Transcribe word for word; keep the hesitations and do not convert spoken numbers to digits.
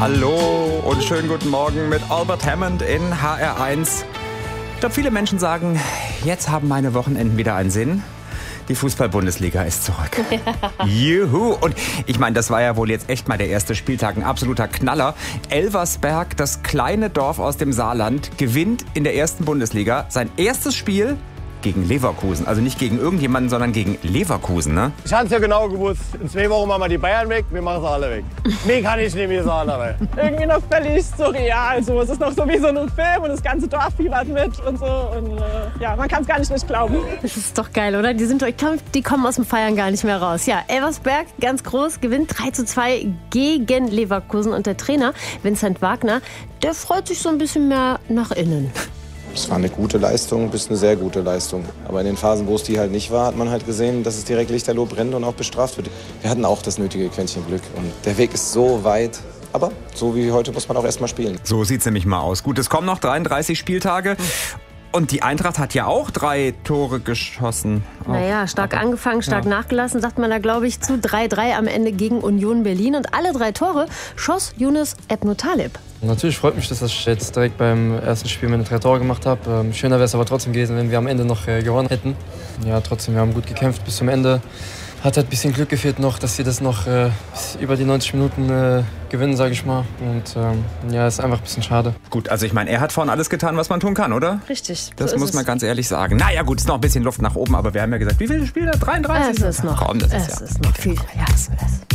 Hallo und schönen guten Morgen mit Albert Hammond in H R eins. Ich glaube, viele Menschen sagen, jetzt haben meine Wochenenden wieder einen Sinn. Die Fußball-Bundesliga ist zurück. Ja. Juhu! Und ich meine, das war ja wohl jetzt echt mal der erste Spieltag, ein absoluter Knaller. Elversberg, das kleine Dorf aus dem Saarland, gewinnt in der ersten Bundesliga sein erstes Spiel gegen Leverkusen. Also nicht gegen irgendjemanden, sondern gegen Leverkusen, ne? Ich hab's ja genau gewusst. In zwei Wochen machen wir die Bayern weg, wir machen sie alle weg. Mehr kann ich nicht mehr sagen. Aber. Irgendwie noch völlig surreal. So. Es ist noch so wie so ein Film und das ganze Dorf fiebert mit und so. Und äh, ja, man kann es gar nicht nicht glauben. Das ist doch geil, oder? Die sind, ich glaube, die kommen aus dem Feiern gar nicht mehr raus. Ja, Elversberg, ganz groß, gewinnt drei zu zwei gegen Leverkusen. Und der Trainer, Vincent Wagner, der freut sich so ein bisschen mehr nach innen. Es war eine gute Leistung bis eine sehr gute Leistung. Aber in den Phasen, wo es die halt nicht war, hat man halt gesehen, dass es direkt lichterloh brennt und auch bestraft wird. Wir hatten auch das nötige Quäntchen Glück. Und der Weg ist so weit. Aber so wie heute muss man auch erst mal spielen. So sieht's nämlich mal aus. Gut, es kommen noch dreiunddreißig Spieltage. Und die Eintracht hat ja auch drei Tore geschossen. Naja, stark angefangen, stark ja. nachgelassen, sagt man da, glaube ich, zu. drei drei am Ende gegen Union Berlin. Und alle drei Tore schoss Younes Ebnou Taleb. Natürlich freut mich, dass ich jetzt direkt beim ersten Spiel meine drei Tore gemacht habe. Ähm, schöner wäre es aber trotzdem gewesen, wenn wir am Ende noch äh, gewonnen hätten. Ja, trotzdem, wir haben gut gekämpft bis zum Ende. Hat halt ein bisschen Glück gefehlt noch, dass sie das noch äh, über die neunzig Minuten äh, gewinnen, sage ich mal. Und ähm, ja, ist einfach ein bisschen schade. Gut, also ich meine, er hat vorhin alles getan, was man tun kann, oder? Richtig. Das so muss man es. ganz ehrlich sagen. Naja gut, ist noch ein bisschen Luft nach oben, aber wir haben ja gesagt, wie viele Spiele? dreiunddreißig? Es ist noch, Komm, das es ist, ja. ist noch viel. Ja, es ist